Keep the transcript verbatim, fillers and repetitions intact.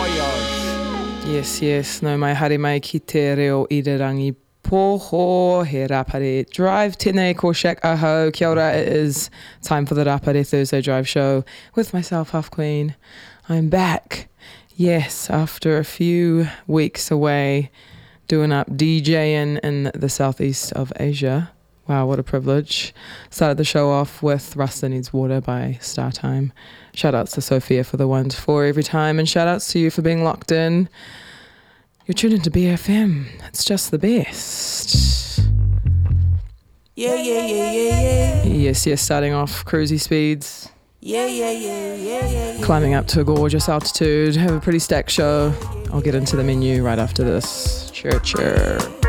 Voyage. Yes, yes, no mai haere mai ki te reo irirangi poho, he Rapare Drive tēnei ko Shaq Aho. Kia ora, it is time for the Rapare Thursday Drive Show with myself, Half Queen. I'm back, yes, after a few weeks away doing up DJing in the southeast of Asia. Wow, what a privilege. Started the show off with Rasta Needs Water by Startime. Shout outs to Sophia for the one to four every time, and shout outs to you for being locked in. You're tuned into B F M. It's just the best. Yeah, yeah, yeah, yeah, yeah. Yes, yes, starting off cruisy speeds. Yeah, yeah, yeah, yeah, yeah, yeah. Climbing up to a gorgeous altitude. Have a pretty stacked show. I'll get into the menu right after this. Cheer, cheer.